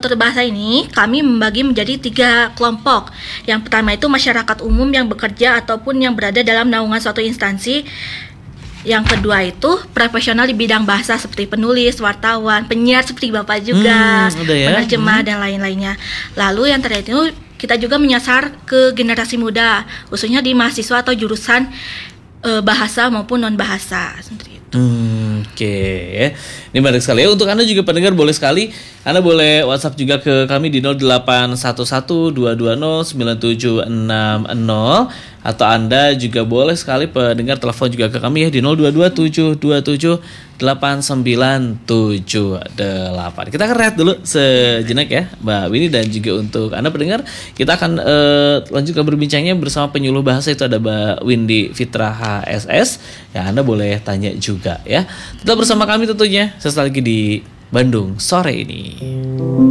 tutor bahasa ini kami membagi menjadi 3 kelompok. Yang pertama itu masyarakat umum yang bekerja ataupun yang berada dalam naungan suatu instansi. Yang kedua itu profesional di bidang bahasa seperti penulis, wartawan, penyiar seperti Bapak juga, penerjemah dan lain-lainnya. Lalu yang terakhir itu kita juga menyasar ke generasi muda, khususnya di mahasiswa atau jurusan bahasa maupun non-bahasa seperti itu. Oke. Ini menarik sekali ya. Untuk Anda juga pendengar boleh sekali Anda boleh WhatsApp juga ke kami di 0811-220-9760 atau Anda juga boleh sekali pendengar telepon juga ke kami ya di 0227278978. Kita akan rehat dulu sejenak ya Mbak Winnie, dan juga untuk Anda pendengar kita akan lanjutkan berbincangnya bersama penyuluh bahasa, itu ada Mbak Windy Fitra HSS ya. Anda boleh tanya juga ya. Tetap bersama kami tentunya sesaat lagi di Bandung Sore ini.